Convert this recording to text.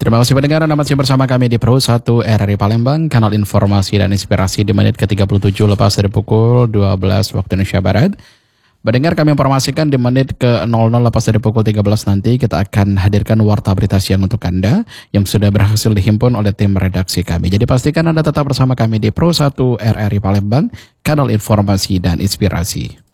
Terima kasih pendengar Anda masih bersama kami di Pro 1 RRI Palembang, kanal informasi dan inspirasi di menit ke-37 lepas dari pukul 12 waktu Indonesia Barat. Pendengar, kami informasikan di menit ke-00 lepas dari pukul 13 nanti kita akan hadirkan warta berita siang untuk Anda yang sudah berhasil dihimpun oleh tim redaksi kami. Jadi pastikan Anda tetap bersama kami di Pro 1 RRI Palembang, kanal informasi dan inspirasi.